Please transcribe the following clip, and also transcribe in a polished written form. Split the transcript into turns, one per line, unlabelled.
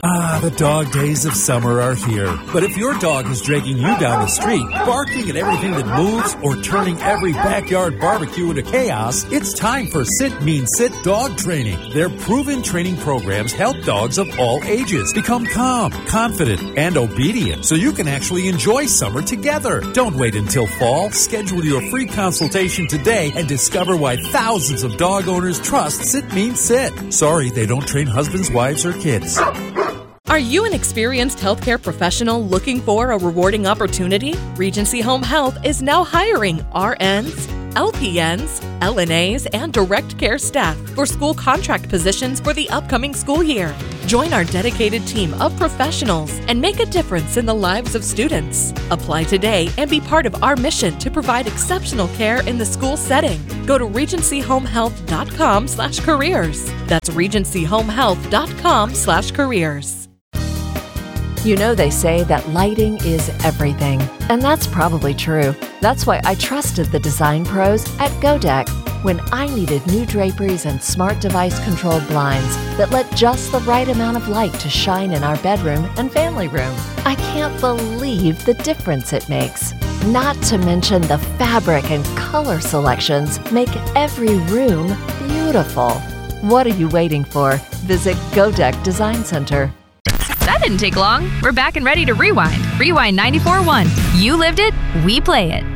The dog days of summer are here. But if your dog is dragging you down the street, barking at everything that moves, or turning every backyard barbecue into chaos, it's time for Sit Mean Sit Dog Training. Their proven training programs help dogs of all ages become calm, confident, and obedient so you can actually enjoy summer together. Don't wait until fall. Schedule your free consultation today and discover why thousands of dog owners trust Sit Mean Sit. Sorry, they don't train husbands, wives, or kids.
Are you an experienced healthcare professional looking for a rewarding opportunity? Regency Home Health is now hiring RNs, LPNs, LNAs, and direct care staff for school contract positions for the upcoming school year. Join our dedicated team of professionals and make a difference in the lives of students. Apply today and be part of our mission to provide exceptional care in the school setting. Go to regencyhomehealth.com/careers. That's regencyhomehealth.com/careers.
You know, they say that lighting is everything, and that's probably true. That's why I trusted the design pros at Godeck when I needed new draperies and smart device-controlled blinds that let just the right amount of light to shine in our bedroom and family room. I can't believe the difference it makes. Not to mention the fabric and color selections make every room beautiful. What are you waiting for? Visit Godeck Design Center.
That didn't take long. We're back and ready to rewind. Rewind 94.1. You lived it, we play it.